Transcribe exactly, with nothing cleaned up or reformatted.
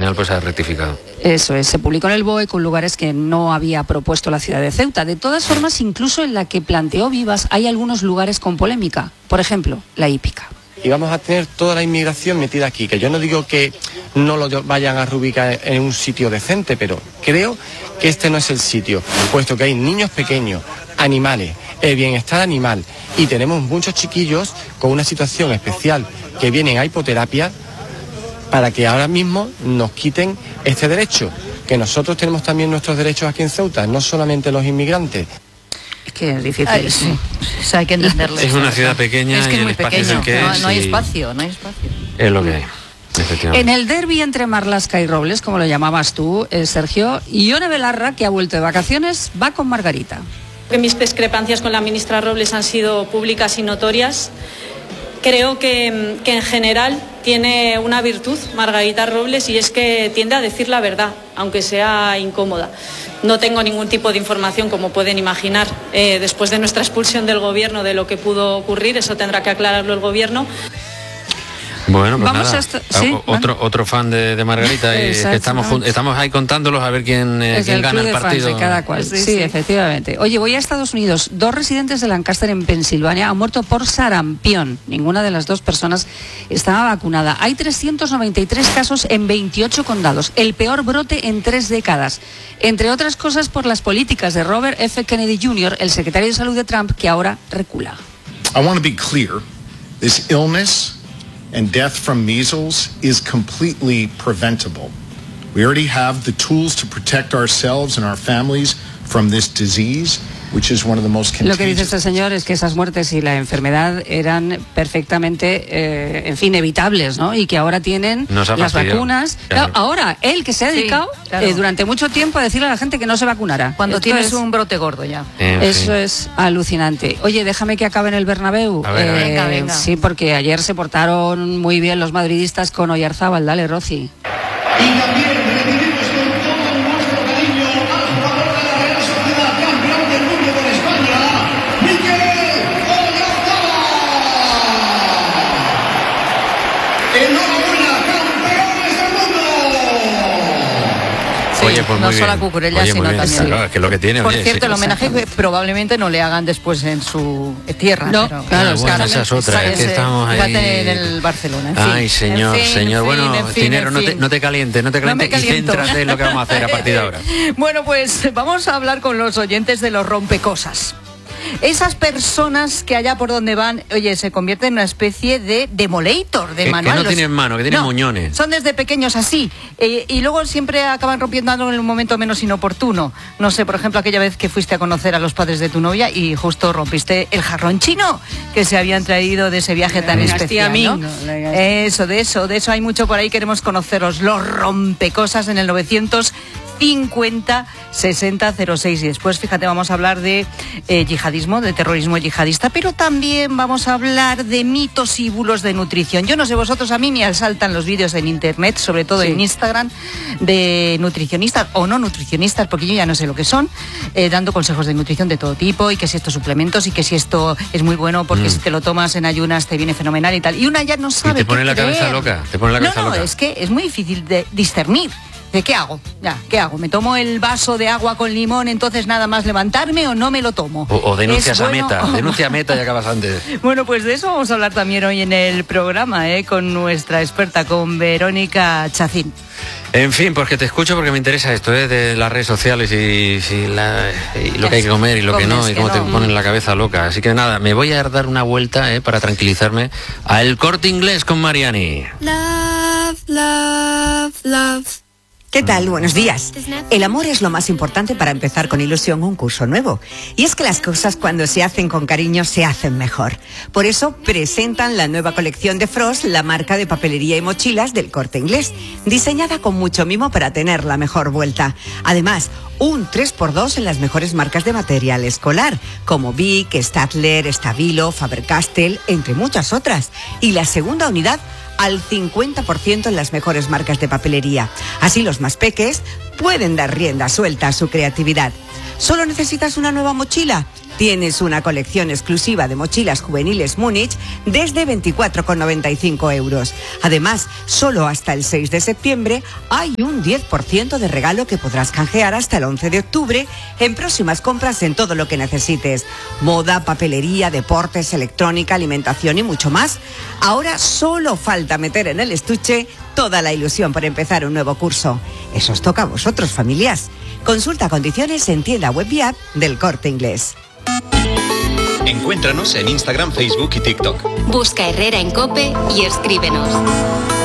final pues ha rectificado. Eso es, se publicó en el B O E con lugares que no había propuesto la ciudad de Ceuta. De todas formas, incluso en la que planteó Vivas, hay algunos lugares con polémica. Por ejemplo, la hípica. Y vamos a tener toda la inmigración metida aquí, que yo no digo que no lo vayan a reubicar en un sitio decente, pero creo que este no es el sitio, puesto que hay niños pequeños, animales, el bienestar animal, y tenemos muchos chiquillos con una situación especial que vienen a hipoterapia para que ahora mismo nos quiten este derecho, que nosotros tenemos también nuestros derechos aquí en Ceuta, no solamente los inmigrantes. Es que es difícil. Ay, sí. O sea, hay que entenderlo. Es una ciudad pequeña. Es que y es muy el espacio pequeño, es el que no, es no hay y espacio, no hay espacio. Es lo que hay, efectivamente. En el derbi entre Marlaska y Robles, como lo llamabas tú, eh, Sergio, Ione Belarra, que ha vuelto de vacaciones, va con Margarita. Que mis discrepancias con la ministra Robles han sido públicas y notorias. Creo que, que en general tiene una virtud Margarita Robles, y es que tiende a decir la verdad, aunque sea incómoda. No tengo ningún tipo de información, como pueden imaginar, eh, después de nuestra expulsión del gobierno, de lo que pudo ocurrir. Eso tendrá que aclararlo el gobierno. Bueno, pues Vamos nada, a esto- ¿sí? o- otro, Bueno. otro fan de, de Margarita, y Exacto. estamos, jun- estamos ahí contándolos a ver quién, eh, Es quién el gana club el de fans partido. de cada cual. Sí, Sí, sí, sí. efectivamente. Oye, voy a Estados Unidos. Dos residentes de Lancaster, en Pensilvania, han muerto por sarampión. Ninguna de las dos personas estaba vacunada. Hay trescientos noventa y tres casos en veintiocho condados. El peor brote en tres décadas. Entre otras cosas, por las políticas de Robert F. Kennedy junior, el secretario de Salud de Trump, que ahora recula. I want to be clear. This illness and death from measles is completely preventable. We already have the tools to protect ourselves and our families from this disease, which is one of the most contagious. Lo que dice este señor es que esas muertes y la enfermedad eran perfectamente, eh, en fin, evitables, ¿no? Y que ahora tienen Nos ha las fastidiado. vacunas. Claro. Claro, ahora, él que se ha Sí, dedicado claro. eh, durante mucho tiempo a decirle a la gente que no se vacunara. Cuando Esto tienes es- un brote gordo ya. En Eso fin. es alucinante. Oye, déjame que acabe en el Bernabéu. A ver, a ver. Venga, venga. Sí, porque ayer se portaron muy bien los madridistas con Oyarzábal. Dale, Rosy. Y también recibimos con todo nuestro cariño al jugador de la Real Sociedad, campeón del mundo con España, Mikel Oyarzabal. ¡Enhorabuena, campeones del mundo! Sí, Oye, pues no muy solo bien. a Cucurella, Oye, sino muy bien. también. Claro, es que es lo que tiene. Por oye, cierto, sí. el homenaje que probablemente no le hagan después en su tierra. No, pero- claro, Ah, bueno, esa es otra, es que ese- estamos ahí. fíjate en el Barcelona. en fin. Ay, señor, En fin, señor. en Bueno, fin, en fin, Tinero, en no te, fin. no te calientes, no te No me calientes y caliento. céntrate en lo que vamos a hacer a partir de ahora. Bueno, pues vamos a hablar con los oyentes de los rompecosas. Esas personas que allá por donde van, oye, se convierten en una especie de demolator, de Que- que manual. no Los- tienen mano, que tienen muñones. Son desde pequeños así. eh, y luego siempre acaban rompiendo algo en un momento menos inoportuno. No sé, por ejemplo, aquella vez que fuiste a conocer a los padres de tu novia y justo rompiste el jarrón chino que se habían traído de ese viaje tan dinastía especial, ¿no? Ming, la dinastía. Eso, de eso, de eso hay mucho por ahí. Queremos conoceros los rompecosas en el novecientos cincuenta sesenta cero seis. Y después, fíjate, vamos a hablar de eh, yihadismo, de terrorismo yihadista, pero también vamos a hablar de mitos y bulos de nutrición. Yo no sé vosotros, a mí me asaltan los vídeos en internet, sobre todo Sí. en Instagram, de nutricionistas o no nutricionistas, porque yo ya no sé lo que son, eh, dando consejos de nutrición de todo tipo, y que si estos suplementos y que si esto es muy bueno porque Mm. si te lo tomas en ayunas te viene fenomenal y tal. Y una ya no sabe te pone qué la cabeza creer. loca, te pone la cabeza no, no, loca. es que es muy difícil de discernir. ¿De qué hago? Ya, ¿qué hago? ¿Me tomo el vaso de agua con limón, entonces nada más levantarme, o no me lo tomo? O, o denuncias ¿Es a bueno? meta, denuncia a meta y acabas antes. Bueno, pues de eso vamos a hablar también hoy en el programa, ¿eh? Con nuestra experta, con Verónica Chacín. En fin, pues que te escucho porque me interesa esto, ¿eh? De las redes sociales y, si la- y lo que hay que comer y lo que no, Comes y que cómo te no. ponen la cabeza loca. Así que nada, me voy a dar una vuelta, ¿eh? Para tranquilizarme a El Corte Inglés con Mariani. Love, love, love. ¿Qué tal? Buenos días. El amor es lo más importante para empezar con ilusión un curso nuevo. Y es que las cosas cuando se hacen con cariño se hacen mejor. Por eso presentan la nueva colección de Frost, la marca de papelería y mochilas del Corte Inglés, diseñada con mucho mimo para tener la mejor vuelta. Además, un tres por dos en las mejores marcas de material escolar, como Bic, Staedtler, Stabilo, Faber-Castell, entre muchas otras. Y la segunda unidad al cincuenta por ciento en las mejores marcas de papelería. Así los más peques pueden dar rienda suelta a su creatividad. ¿Solo necesitas una nueva mochila? Tienes una colección exclusiva de mochilas juveniles Múnich desde veinticuatro con noventa y cinco euros. Además, Solo hasta el seis de septiembre hay un diez por ciento de regalo que podrás canjear hasta el once de octubre en próximas compras en todo lo que necesites. Moda, papelería, deportes, electrónica, alimentación y mucho más. Ahora solo falta meter en el estuche toda la ilusión por empezar un nuevo curso. Eso os toca a vosotros, familias. Consulta condiciones en tienda web y app del Corte Inglés. Encuéntranos en Instagram, Facebook y TikTok. Busca Herrera en COPE y escríbenos.